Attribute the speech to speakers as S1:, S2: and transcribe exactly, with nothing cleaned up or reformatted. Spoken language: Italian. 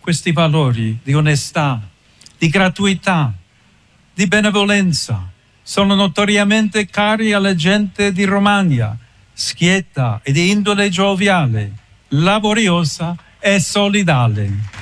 S1: Questi valori di onestà, di gratuità, di benevolenza sono notoriamente cari alla gente di Romagna, schietta e di indole gioviale, laboriosa e solidale.